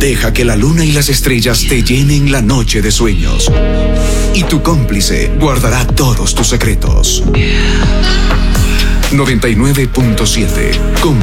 Deja que la luna y las estrellas te llenen la noche de sueños. Y tu cómplice guardará todos tus secretos. 99.7. Con